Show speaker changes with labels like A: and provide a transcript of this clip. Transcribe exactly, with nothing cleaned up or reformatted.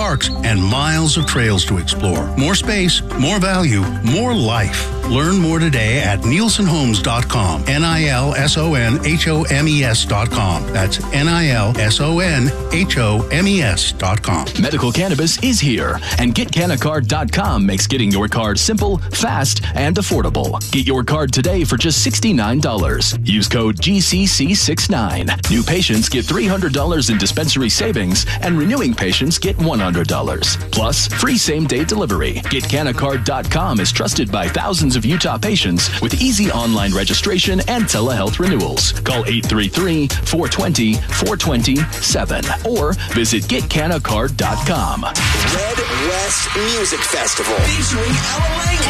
A: parks, and miles of trails to explore. More space, more value, more life. Learn more today at nielsen homes dot com. N I L S O N H O M E S dot com. That's N I L S O N H O M E S dot com.
B: Medical cannabis is here, and get canna card dot com makes getting your card simple, fast, and affordable. Get your card today for just sixty-nine dollars. Use code G C C sixty-nine. New patients get three hundred dollars in dispensary savings, and renewing patients get one hundred dollars. Plus, free same-day delivery. Get canna card dot com is trusted by thousands of Utah patients with easy online registration and telehealth renewals. Call eight three three, four two zero, four two seven or visit get canna card dot com.
C: Red West Music Festival featuring Ella Langley.